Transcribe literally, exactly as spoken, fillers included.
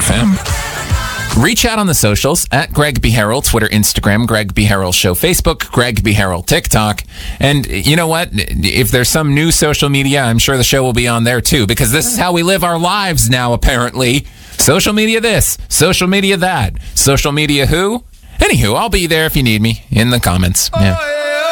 F M. Reach out on the socials at Greg B. Harrell, Twitter, Instagram, Greg B. Harrell Show, Facebook, Greg B. Harrell, TikTok. And you know what? If there's some new social media, I'm sure the show will be on there too, because this is how we live our lives now, apparently. Social media this, social media that, social media who? Anywho, I'll be there if you need me in the comments. Yeah.